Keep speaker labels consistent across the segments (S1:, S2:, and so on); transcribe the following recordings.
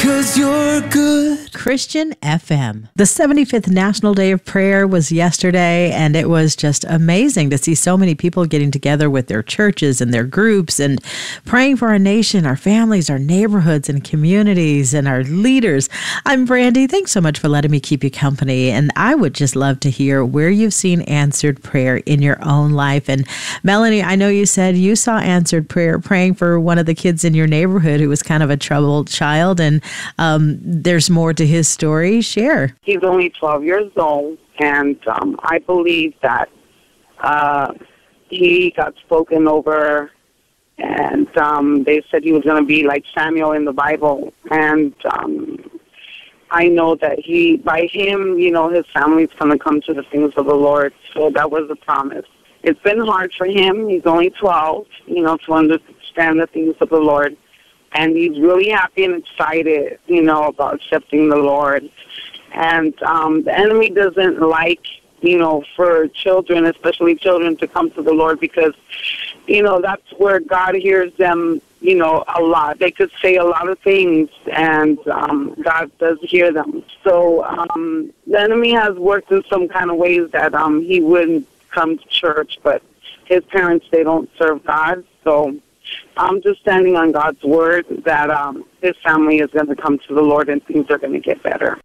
S1: 'cause you're good.
S2: Christian FM. The 75th National Day of Prayer was yesterday, and it was just amazing to see so many people getting together with their churches and their groups and praying for our nation, our families, our neighborhoods and communities, and our leaders. I'm Brandy. Thanks so much for letting me keep you company, and I would just love to hear where you've seen answered prayer in your own life. And Melanie, I know you said you saw answered prayer praying for one of the kids in your neighborhood who was kind of a troubled child, and there's more to his story. Share.
S3: He's only 12 years old, and I believe that he got spoken over, and they said he was going to be like Samuel in the Bible. And I know that by him, his family's going to come to the things of the Lord. So that was a promise. It's been hard for him. He's only 12, to understand the things of the Lord. And he's really happy and excited, about accepting the Lord. And the enemy doesn't like, for children, especially children, to come to the Lord because, that's where God hears them, a lot. They could say a lot of things, and God does hear them. So the enemy has worked in some kind of ways that he wouldn't come to church, but his parents, they don't serve God. So I'm just standing on God's word that his family is going to come to the Lord and things are going to get better.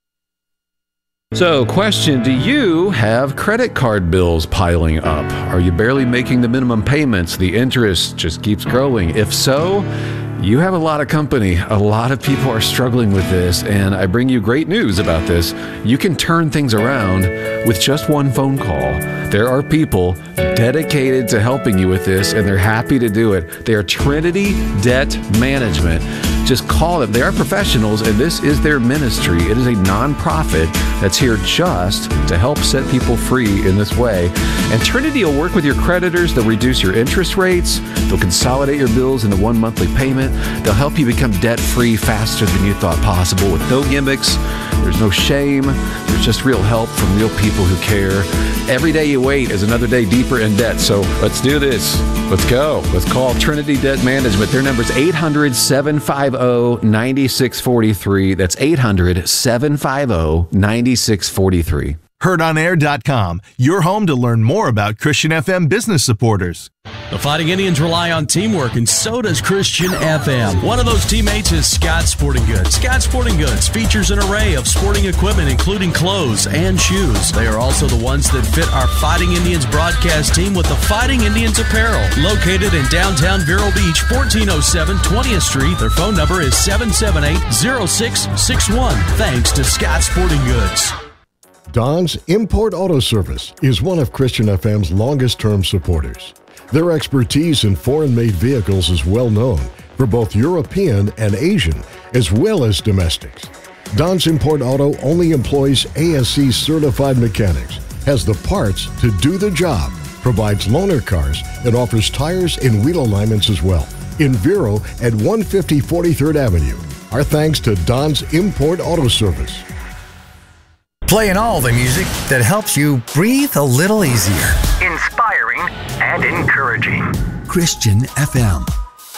S4: So, question, do you have credit card bills piling up? Are you barely making the minimum payments? The interest just keeps growing. If so, you have a lot of company. A lot of people are struggling with this, and I bring you great news about this. You can turn things around with just one phone call. There are people dedicated to helping you with this, and they're happy to do it. They are Trinity Debt Management. Just call them. They are professionals, and this is their ministry. It is a nonprofit that's here just to help set people free in this way. And Trinity will work with your creditors. They'll reduce your interest rates. They'll consolidate your bills into one monthly payment. They'll help you become debt-free faster than you thought possible with no gimmicks. There's no shame. There's just real help from real people who care. Every day you wait is another day deeper in debt. So let's do this. Let's go. Let's call Trinity Debt Management. Their number is 800-750-9643. That's 800-750-9643.
S5: HeardOnAir.com, your home to learn more about Christian FM business supporters.
S6: The Fighting Indians rely on teamwork, and so does Christian FM. One of those teammates is Scott Sporting Goods. Scott Sporting Goods features an array of sporting equipment, including clothes and shoes. They are also the ones that fit our Fighting Indians broadcast team with the Fighting Indians apparel. Located in downtown Vero Beach, 1407 20th Street. Their phone number is 778-0661. Thanks to Scott Sporting Goods.
S7: Don's Import Auto Service is one of Christian FM's longest-term supporters. Their expertise in foreign-made vehicles is well known for both European and Asian, as well as domestics. Don's Import Auto only employs ASC-certified mechanics, has the parts to do the job, provides loaner cars, and offers tires and wheel alignments as well. In Vero at 150 43rd Avenue. Our thanks to Don's Import Auto Service.
S8: Playing all the music that helps you breathe a little easier. Inspiring and encouraging. Christian FM.